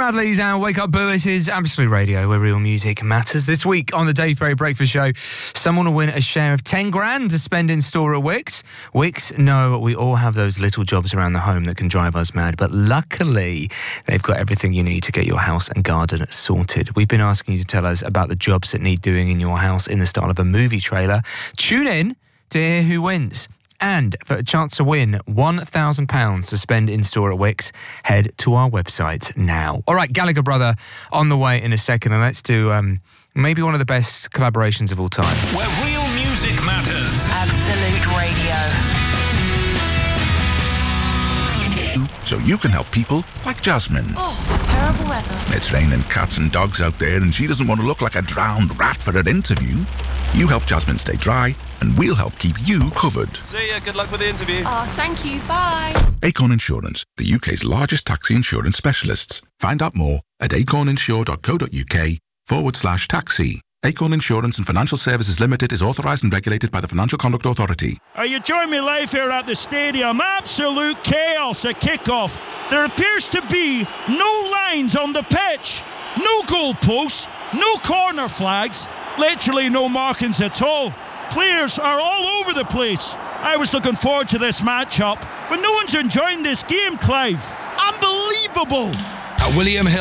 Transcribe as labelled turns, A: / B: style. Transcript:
A: Bradleys and Wake Up Boo. It is Absolute Radio, where real music matters. This week on the Dave Berry Breakfast Show, someone will win a share of 10 grand to spend in store at Wickes. Wickes know we all have those little jobs around the home that can drive us mad, but luckily they've got everything you need to get your house and garden sorted. We've been asking you to tell us about the jobs that need doing in your house in the style of a movie trailer. Tune in to hear who wins. And for a chance to win £1,000 to spend in store at Wickes, head to our website now. All right, Gallagher Brother on the way in a second, and let's do maybe one of the best collaborations of all time.
B: Where real music matters.
C: Absolute Radio.
D: So you can help people like Jasmine.
C: Oh, terrible weather.
D: It's raining cats and dogs out there and she doesn't want to look like a drowned rat for her interview. You help Jasmine stay dry and we'll help keep you covered.
E: See ya, good luck with the interview.
C: Oh, thank you, bye.
D: Acorn Insurance, the UK's largest taxi insurance specialists. Find out more at acorninsure.co.uk/taxi. Acorn Insurance and Financial Services Limited is authorised and regulated by the Financial Conduct Authority.
F: Are you joining me live here at the stadium? Absolute chaos at kickoff. There appears to be no lines on the pitch, no goalposts, no corner flags, literally no markings at all. Players are all over the place. I was looking forward to this matchup, but no one's enjoying this game, Clive. Unbelievable.
B: William Hill.